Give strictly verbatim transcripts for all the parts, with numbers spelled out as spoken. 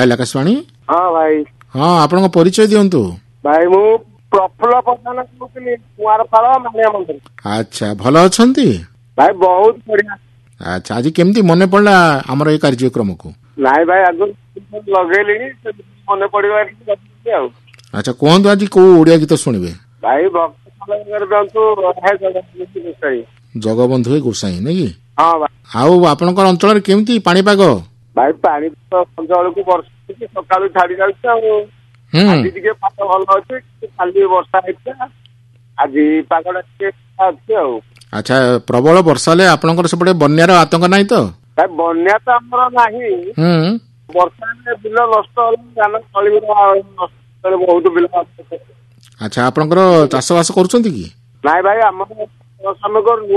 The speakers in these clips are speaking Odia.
ଡାଏଲ ଆକାଶବାଣୀ। ହଁ ଭାଇ। ହଁ ଆପଣଙ୍କ ପରିଚୟ ଦିଅନ୍ତୁ। ଭାଇ ମୁଁ ପ୍ରଫୁଲ୍ଲ ପ୍ରଧାନ କହୁଥିଲି କୁଆଁରପାଳ ମାଣିଆ ମନ୍ଦିର। ଆଚ୍ଛା ଭଲ ଅଛନ୍ତି? ଭାଇ ବହୁତ ବଢିଆ। ଆଚ୍ଛା ଆଜି କେମିତି ମନେ ପଡିଲା ଆମର ଏଇ କାର୍ଯ୍ୟକ୍ରମକୁ? ନାଇଁ ଭାଇ ଆଗରୁ ଲଗେଇଲିଣି ମନେ ପଡିବା ଆଉ। ଆଚ୍ଛା କୁହନ୍ତୁ ଆଜି କୋଉ ଓଡିଆ ଗୀତ ଶୁଣିବେ? ଭାଇ ଭକ୍ତ ଦିଅନ୍ତୁ ଗୋସାଇ। ଜଗବନ୍ଧୁ ଗୋସାଇଁ ନାଇଁ କି? ହଁ ଭାଇ। ଆଉ ଆପଣଙ୍କର ଅଞ୍ଚଳରେ କେମିତି ପାଣିପାଗ? ଭାଇ ପାଣି ତ ସଞ୍ଜବେଳକୁ ବର୍ଷା ସକାଳୁ ଛାଡି ଯାଉଛି ଆଉ। ଆଜି ଟିକେ ପାଗ ଭଲ ଅଛି, କାଲି ବର୍ଷା ହେଇଥିଲା, ଆଜି ପାଗଟା ଟିକେ ଅଛି ଆଉ। ଆଚ୍ଛା ପ୍ରବଳ ବର୍ଷା ହେଲେ ଆପଣଙ୍କର ସେପଟେ ବନ୍ୟାର ଆତଙ୍କ ନାହିଁ ତ? ଭାଇ ବନ୍ୟା ତ ଆମର ନାହିଁ, ବର୍ଷା ହେଲେ ବିଲ ନଷ୍ଟ ହେଲେ ଧାନ ଫଳିବ ନଷ୍ଟ ବହୁତ ବିଲ। ଆଚ୍ଛା ଆପଣଙ୍କର ଚାଷ ବାସ କରୁଛନ୍ତି କି? ନାଇଁ ଭାଇ ଆମର ଆମେ କରୁନୁ,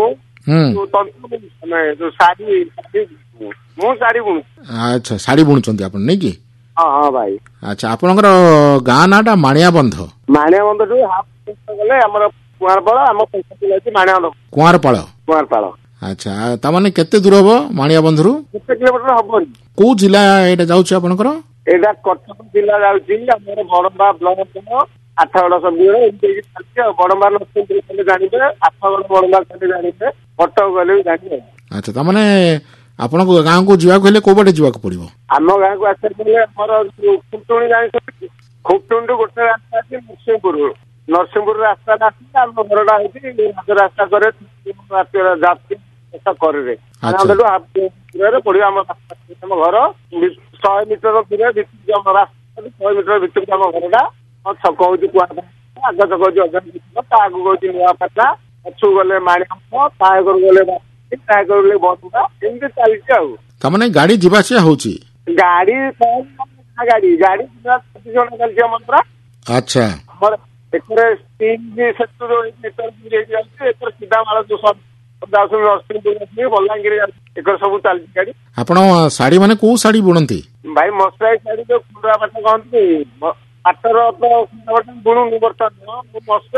ଶାଢୀ ମୁଁ ଶାଢୀ ବୁଣୁ। ଆଚ୍ଛା ଶାଢୀ ବୁଣୁଛନ୍ତି ଆପଣ ନାଇଁ କି? ହଁ ହଁ ଭାଇ। ଆଚ୍ଛା ଆପଣଙ୍କର ଗାଁ ନାଁ ଟା ମାଣିଆ ବନ୍ଧ? ମାଣିଆ ବନ୍ଧଠୁ ହାଫ୍ ଗଲେ ଆମର କୁଆଁରପାଳ, ଆମ ପଞ୍ଚାୟତ ମାଣିଆ ବନ୍ଧ। କୁଆଁରପାଳ? କୁଆଁରପାଳ। ଆଚ୍ଛା ତାମାନେ କେତେ ଦୂର ହବ ମାଣିଆ ବନ୍ଧରୁ? କେତେ କିଲୋମିଟର ହବନି। କୋଉ ଜିଲ୍ଲା ଏଇଟା ଯାଉଛି ଆପଣଙ୍କର? ଏଇଟା କଟକ ଜିଲ୍ଲା ଯାଉଛି, ଆମର ବଡମ୍ବା ବ୍ଲକ ଆଠଗଡ ସବୁ ଏମିତି ଚାଲିଛି ଆଉ। ବଡମ୍ବା ନରସିଂହପୁର ଗଲେ ଜାଣିବେ, ଆଠଗଡ ବଡମ୍ବା ଗଲେ ଜାଣିବେ, କଟକ ଗଲେ ବି ଜାଣିବେ। ଆଚ୍ଛା ତାମାନେ ଆପଣଙ୍କ ଗାଁକୁ ଯିବାକୁ ହେଲେ କୋଉ ବାଟେ ଯିବାକୁ ପଡିବ? ଆମ ଗାଁକୁ ଆସିବାକୁ ହେଲେ ଆମର ଖୁଣ୍ଟୁଣି ଜାଣିଛନ୍ତି, ଖୁଣ୍ଟୁଣିରୁ ଗୋଟେ ରାସ୍ତା ଅଛି ନରସିଂହପୁର, ନରସିଂହପୁର ରାସ୍ତାଟା ଆସିଲେ ଆମ ଘରଟା ହେଇଛି ରାଜ ରାସ୍ତା କରେ କରରେ ପଡିବ ଆମ ଆମ ଘର ଶହେ ମିଟର ଦୂରରେ ଭିତରକୁ ଆମ ରାସ୍ତା ଶହେ ମିଟର ଭିତରକୁ ଆମ ଘରଟା। ମୋ ଛକ ହଉଛି କୁଆଁରପାଳ, ଆଗ ଛକ ହଉଛି ଅଜୟ, ତା ଆଗକୁ ହଉଛି ନୂଆପାଟଣା, ପଛକୁ ଗଲେ ମାଣିଆମ୍ବ, ତା ଆଗରୁ ଗଲେ ତା ଆଗରୁ ଗଲେ ବସୁଧା, ଏମିତି ଚାଲିଛି ଆଉ। ତାମାନେ ଗାଡି ଯିବା ଆସିବା ହଉଛି? ଗାଡି ଗାଡି ଗାଡି ଯିବା ଚବିଶ ଘଣ୍ଟା ଚାଲିଛି ଆମର ପୁରା। ଆଚ୍ଛା ଆମର ଏକରେ ସେତୁ ଯାଉଛି, ଏକରେ ସିଧା ମାଳ ଯୋଉ ନରସିଂହପୁର ବଲାଙ୍ଗୀର ଯାଉଛି, ଏକରେ ସବୁ ଚାଲିଛି ଗାଡି। ଆପଣ ଶାଢୀ ମାନେ କୋଉ ଶାଢୀ ବୁଣନ୍ତି? ଭାଇ ମଶାଇ ଶାଢୀ ଯୋଉ ଖୁଣ୍ଡୁଆ ପାଟ କହନ୍ତି, ପାଟର ତ ବୁଣୁନି ବର୍ତ୍ତମାନ।